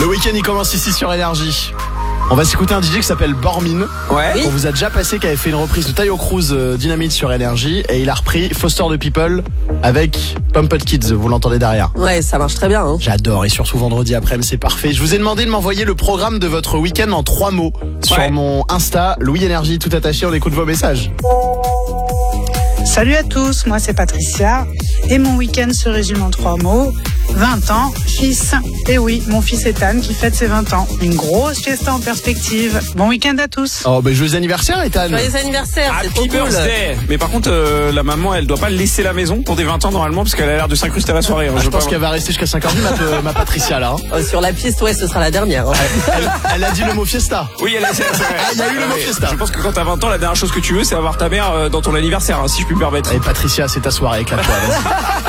Le week-end il commence ici sur Énergie. On va s'écouter un DJ qui s'appelle Bormin. Ouais. On vous a déjà passé, qui avait fait une reprise de Tayo Cruz Dynamite sur Énergie. Et il a repris Foster the People avec Pumped Kids. Vous l'entendez derrière. Ouais, ça marche très bien. Hein. J'adore. Et surtout vendredi après-midi, c'est parfait. Je vous ai demandé de m'envoyer le programme de votre week-end en 3 mots. Sur mon Insta, Louis Énergie, tout attaché. On écoute vos messages. Salut à tous, moi c'est Patricia. Et mon week-end se résume en 3 mots. 20 ans, fils. Et oui, mon fils Ethan qui fête ses 20 ans. Une grosse fiesta en perspective. Bon week-end à tous. Oh, joyeux anniversaire, Ethan. Joyeux anniversaire, c'est trop Happy cool. birthday. Mais par contre, la maman, elle doit pas laisser la maison pour des 20 ans normalement, parce qu'elle a l'air de s'incruster à la soirée. Je pense qu'elle va rester jusqu'à 5h du ma Patricia là. Sur la piste, ouais, ce sera la dernière. Hein. Elle a dit le mot fiesta. Oui, elle a dit. Il y a eu le mot fiesta. Je pense que quand t'as 20 ans, la dernière chose que tu veux, c'est avoir ta mère dans ton anniversaire, hein, si je puis me permettre. Allez, Patricia, c'est ta soirée, éclate-toi.